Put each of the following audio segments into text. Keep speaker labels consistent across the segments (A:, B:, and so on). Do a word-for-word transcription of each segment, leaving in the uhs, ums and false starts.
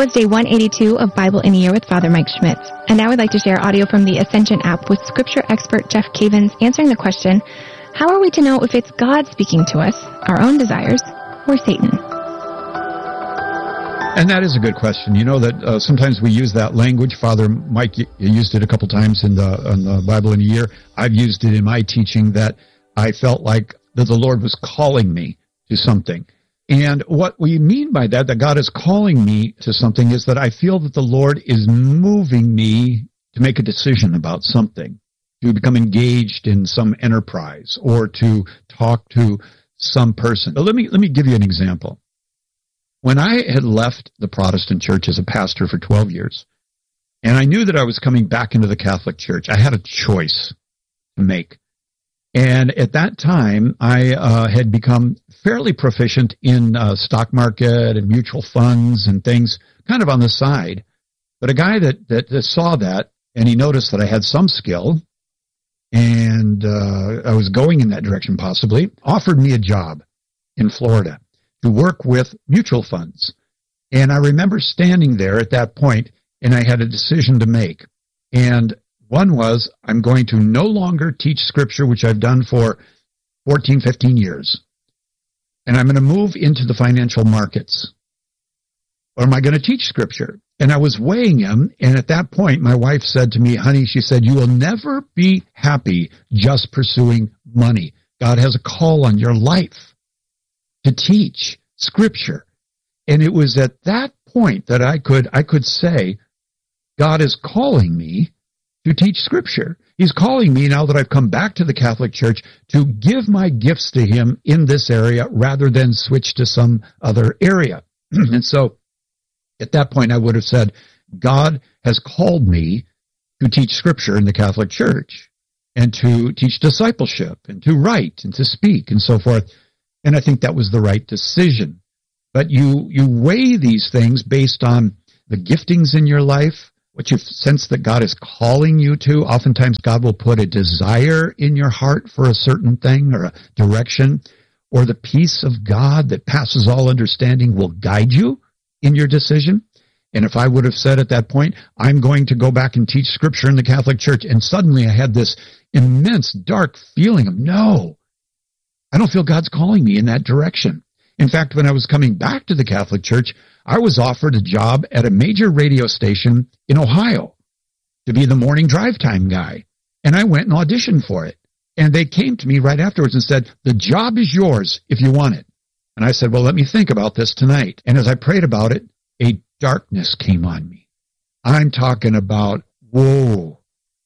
A: was day one eighty-two of Bible in a Year with Father Mike Schmitz. And now I'd like to share audio from the Ascension app with scripture expert Jeff Cavins answering the question, how are we to know if it's God speaking to us, our own desires, or Satan?
B: And that is a good question. You know that uh, sometimes we use that language. Father Mike you used it a couple times in the, in the Bible in a Year. I've used it in my teaching that I felt like that the Lord was calling me to something. And what we mean by that, that God is calling me to something, is that I feel that the Lord is moving me to make a decision about something, to become engaged in some enterprise, or to talk to some person. But let me, let me give you an example. When I had left the Protestant church as a pastor for twelve years, and I knew that I was coming back into the Catholic Church, I had a choice to make. And at that time, I uh, had become fairly proficient in uh, stock market and mutual funds and things kind of on the side. But a guy that, that, that saw that, and he noticed that I had some skill, and uh, I was going in that direction possibly, offered me a job in Florida to work with mutual funds. And I remember standing there at that point, and I had a decision to make. And one was, I'm going to no longer teach Scripture, which I've done for fourteen, fifteen years. And I'm going to move into the financial markets. Or am I going to teach Scripture? And I was weighing him, and at that point, my wife said to me, honey, she said, you will never be happy just pursuing money. God has a call on your life to teach Scripture. And it was at that point that I could I could say, God is calling me to teach Scripture. He's calling me, now that I've come back to the Catholic Church, to give my gifts to Him in this area rather than switch to some other area. And so at that point I would have said, God has called me to teach Scripture in the Catholic Church and to teach discipleship and to write and to speak and so forth. And I think that was the right decision. But you, you weigh these things based on the giftings in your life, what you sense that God is calling you to. Oftentimes God will put a desire in your heart for a certain thing or a direction, or the peace of God that passes all understanding will guide you in your decision. And if I would have said at that point, I'm going to go back and teach Scripture in the Catholic Church, and suddenly I had this immense dark feeling of, no, I don't feel God's calling me in that direction. In fact, when I was coming back to the Catholic Church, I was offered a job at a major radio station in Ohio to be the morning drive time guy. And I went and auditioned for it. And they came to me right afterwards and said, the job is yours if you want it. And I said, well, let me think about this tonight. And as I prayed about it, a darkness came on me. I'm talking about, whoa.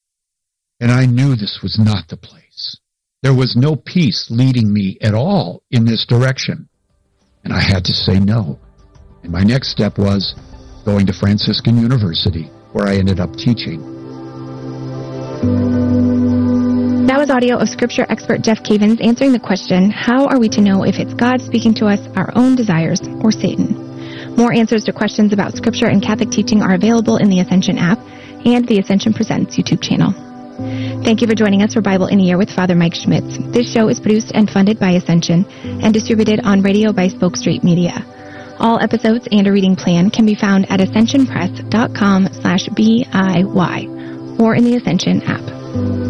B: And I knew this was not the place. There was no peace leading me at all in this direction. And I had to say no. And my next step was going to Franciscan University, where I ended up teaching.
A: That was audio of scripture expert Jeff Cavins answering the question, how are we to know if it's God speaking to us, our own desires, or Satan? More answers to questions about Scripture and Catholic teaching are available in the Ascension app and the Ascension Presents YouTube channel. Thank you for joining us for Bible in a Year with Father Mike Schmitz. This show is produced and funded by Ascension and distributed on radio by Spoke Street Media. All episodes and a reading plan can be found at ascension press dot com slash B I Y or in the Ascension app.